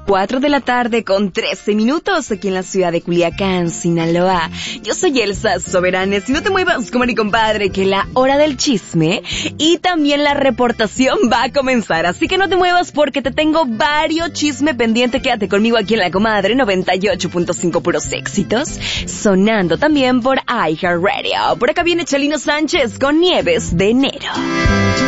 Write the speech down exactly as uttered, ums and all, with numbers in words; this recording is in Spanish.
cuatro de la tarde con trece minutos aquí en la ciudad de Culiacán, Sinaloa. Yo soy Elsa Soberanes y no te muevas, comadre y compadre, que la hora del chisme y también la reportación va a comenzar. Así que no te muevas porque te tengo varios chisme pendiente. Quédate conmigo aquí en La Comadre noventa y ocho punto cinco, puros éxitos, sonando también por iHeartRadio. Por acá viene Chalino Sánchez con Nieves de Enero.